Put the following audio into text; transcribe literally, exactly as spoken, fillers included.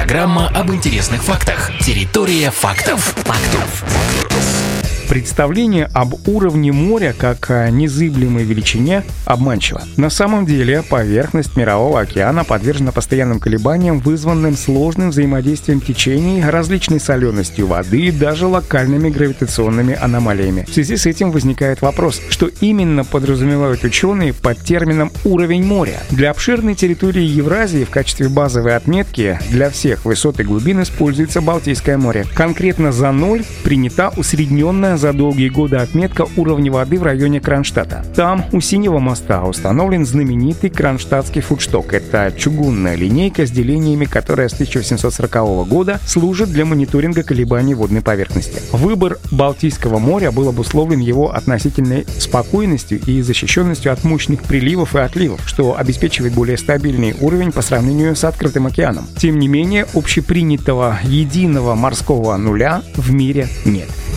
Программа об интересных фактах. Территория фактов. Фактов. Представление об уровне моря как о незыблемой величине обманчиво. На самом деле поверхность Мирового океана подвержена постоянным колебаниям, вызванным сложным взаимодействием течений, различной соленостью воды и даже локальными гравитационными аномалиями. В связи с этим возникает вопрос, что именно подразумевают ученые под термином «уровень моря». Для обширной территории Евразии в качестве базовой отметки для всех высот и глубин используется Балтийское море. Конкретно за ноль принята усредненная за долгие годы отметка уровня воды в районе Кронштадта. Там, у Синего моста, установлен знаменитый кронштадтский фудшток. Это чугунная линейка с делениями, которая с тысяча восемьсот сорокового года служит для мониторинга колебаний водной поверхности. Выбор Балтийского моря был обусловлен его относительной спокойностью и защищенностью от мощных приливов и отливов, что обеспечивает более стабильный уровень по сравнению с открытым океаном. Тем не менее, общепринятого единого морского нуля в мире нет.